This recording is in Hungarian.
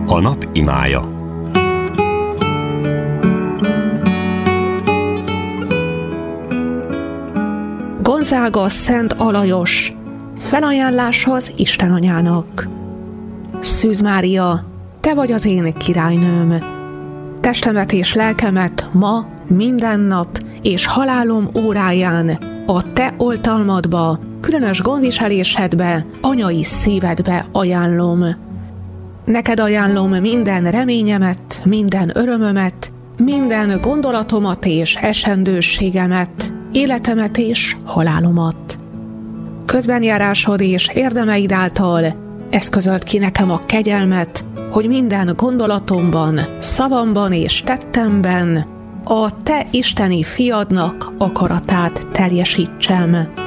A nap imája. Gonzága Szent Alajos, felajánláshoz Isten Anyának. Szűz Mária, te vagy az én királynőm. Testemet és lelkemet ma, minden nap és halálom óráján a te oltalmadba, különös gondviselésedbe, anyai szívedbe ajánlom. Neked ajánlom minden reményemet, minden örömömet, minden gondolatomat és esendőségemet, életemet és halálomat. Közbenjárásod és érdemeid által eszközöld ki nekem a kegyelmet, hogy minden gondolatomban, szavamban és tettemben a te isteni fiadnak akaratát teljesítsem.